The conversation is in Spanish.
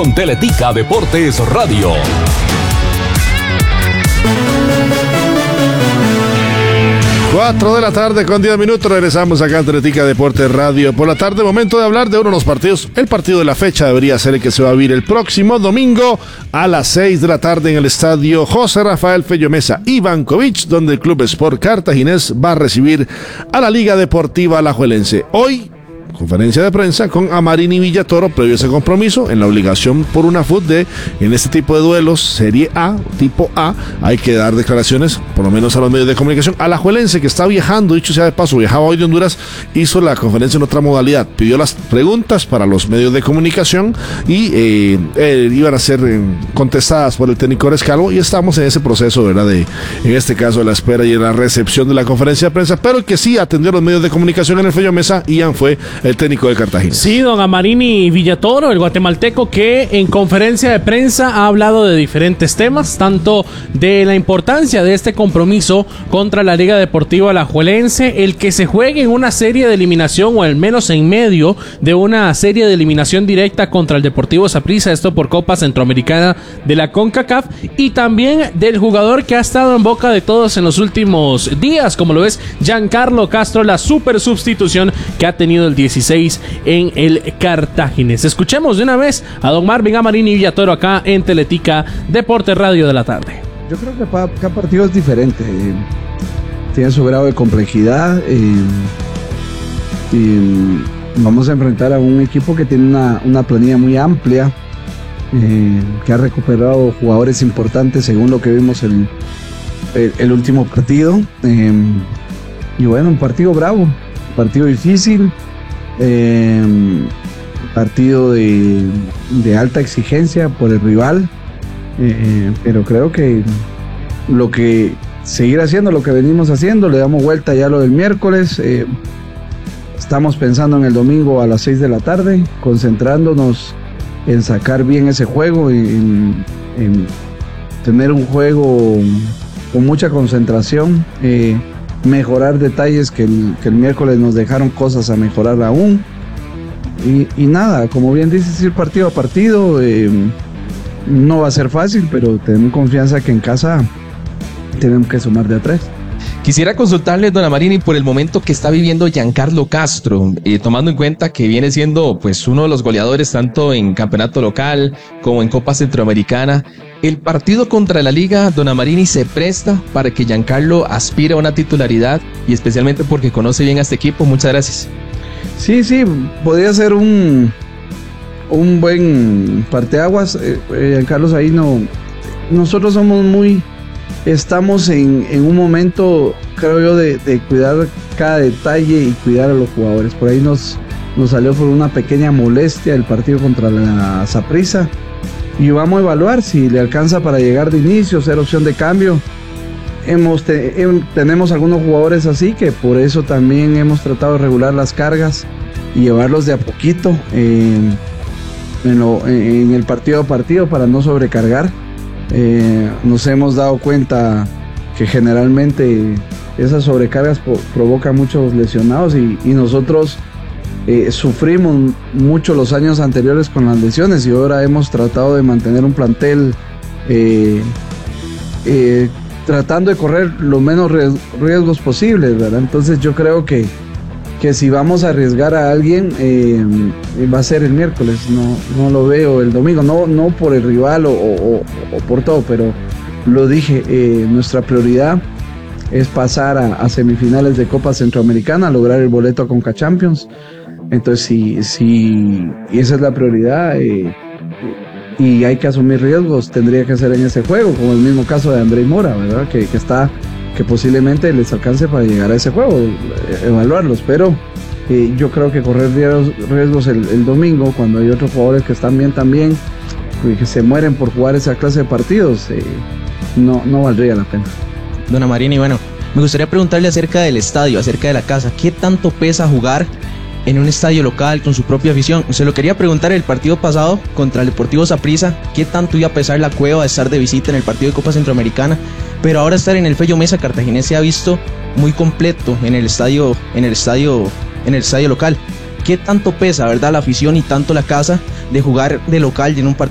con Teletica Deportes Radio. Cuatro de la tarde con 10 minutos, regresamos acá a Teletica Deportes Radio. Por la tarde, momento de hablar de uno de los partidos. El partido de la fecha debería ser el que se va a vivir el próximo domingo a las 6 de la tarde en el estadio José Rafael Fello Mesa Ivankovic, donde el Club Sport Cartaginés va a recibir a la Liga Deportiva Alajuelense. Hoy, conferencia de prensa con Amarini Villatoro previo a ese compromiso en la obligación por una FUT de, en este tipo de duelos Serie A, tipo A, hay que dar declaraciones por lo menos a los medios de comunicación. Alajuelense, que está viajando, dicho sea de paso, viajaba hoy de Honduras, hizo la conferencia en otra modalidad, pidió las preguntas para los medios de comunicación y iban a ser contestadas por el técnico Rescalvo, y estamos en ese proceso, ¿verdad? En este caso, la espera y la recepción de la conferencia de prensa, pero el que sí atendió a los medios de comunicación en el Fello Mesa, Ian, fue el técnico de Cartagena. Sí, don Amarini Villatoro, el guatemalteco, que en conferencia de prensa ha hablado de diferentes temas, tanto de la importancia de este compromiso contra la Liga Deportiva Alajuelense, el que se juegue en una serie de eliminación, o al menos en medio de una serie de eliminación directa contra el Deportivo Saprissa, esto por Copa Centroamericana de la CONCACAF, y también del jugador que ha estado en boca de todos en los últimos días, como lo es Giancarlo Castro, la super sustitución que ha tenido el 16 en el Cartaginés. Escuchemos de una vez a don Marvin Amarini Villatoro acá en Teletica Deportes Radio de la tarde. Yo creo que cada partido es diferente, tiene su grado de complejidad, y vamos a enfrentar a un equipo que tiene una planilla muy amplia, que ha recuperado jugadores importantes según lo que vimos el último partido, y bueno, un partido bravo, un partido difícil, partido de alta exigencia por el rival, pero creo que seguir haciendo lo que venimos haciendo, le damos vuelta ya a lo del miércoles, estamos pensando en el domingo a las 6 de la tarde, concentrándonos en sacar bien ese juego, en tener un juego con mucha concentración, mejorar detalles que el miércoles nos dejaron cosas a mejorar aún, y nada, como bien dices, ir partido a partido, no va a ser fácil, pero tenemos confianza que en casa tenemos que sumar de a 3. Quisiera consultarle, don Amarini, por el momento que está viviendo Giancarlo Castro, tomando en cuenta que viene siendo pues uno de los goleadores tanto en campeonato local como en Copa Centroamericana. ¿El partido contra la Liga, don Amarini, se presta para que Giancarlo aspire a una titularidad, y especialmente porque conoce bien a este equipo? Muchas gracias. Sí, podría ser un buen parteaguas. Giancarlo ahí nosotros somos estamos en un momento, creo yo, de cuidar cada detalle y cuidar a los jugadores. Por ahí nos salió por una pequeña molestia el partido contra la Saprissa, y vamos a evaluar si le alcanza para llegar de inicio, ser opción de cambio. Tenemos algunos jugadores así, que por eso también hemos tratado de regular las cargas y llevarlos de a poquito en el partido a partido para no sobrecargar. Nos hemos dado cuenta que generalmente esas sobrecargas provocan muchos lesionados, y nosotros sufrimos mucho los años anteriores con las lesiones, y ahora hemos tratado de mantener un plantel tratando de correr lo menos riesgos posibles, ¿verdad? Entonces yo creo que si vamos a arriesgar a alguien, va a ser el miércoles, no lo veo el domingo, no por el rival o por todo, pero lo dije, nuestra prioridad es pasar a semifinales de Copa Centroamericana, lograr el boleto a Conca Champions. Entonces si esa es la prioridad, y hay que asumir riesgos, tendría que ser en ese juego, como el mismo caso de André Mora, ¿verdad? Que posiblemente les alcance para llegar a ese juego, evaluarlos, pero yo creo que correr riesgos el domingo, cuando hay otros jugadores que están bien también, que se mueren por jugar esa clase de partidos, no valdría la pena. Don Amarini, bueno, me gustaría preguntarle acerca del estadio, acerca de la casa. ¿Qué tanto pesa jugar en un estadio local con su propia afición? Se lo quería preguntar el partido pasado contra el Deportivo Saprissa, ¿qué tanto iba a pesar la cueva de estar de visita en el partido de Copa Centroamericana? Pero ahora estar en el Fello Mesa Cartaginés se ha visto muy completo en el estadio local. ¿Qué tanto pesa, verdad, la afición y tanto la casa de jugar de local y en un partido